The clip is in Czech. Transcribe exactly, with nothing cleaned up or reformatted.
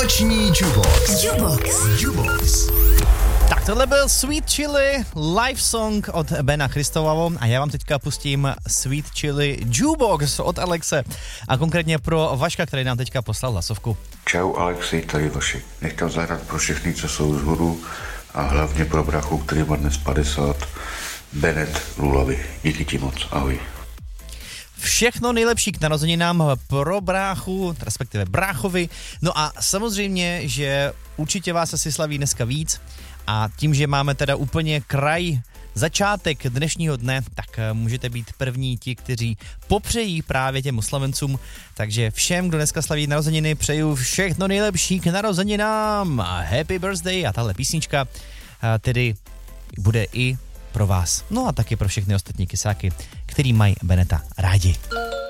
Vánoční Jukebox. Jukebox. Jukebox. Tak tohle byl Sweet Chili live song od Bena Christovavo a já vám teďka pustím Sweet Chili Jukebox od Alexe a konkrétně pro Vaška, který nám teďka poslal hlasovku. Čau Alexi, tady Vašek. Nechtěl zahrát pro všechny, co jsou z hodu a hlavně pro brachu, který má dnes padesát, Bennett Lulavy. Díky ti moc, ahoj. Všechno nejlepší k narozeninám pro bráchu, respektive bráchovi. No a samozřejmě, že určitě vás asi slaví dneska víc a tím, že máme teda úplně kraj začátek dnešního dne, tak můžete být první ti, kteří popřejí právě těm oslavencům. Takže všem, kdo dneska slaví narozeniny, přeju všechno nejlepší k narozeninám. Happy birthday a tahle písnička tedy bude i pro vás. No a taky pro všechny ostatní kysáky, který mají Beneta rádi.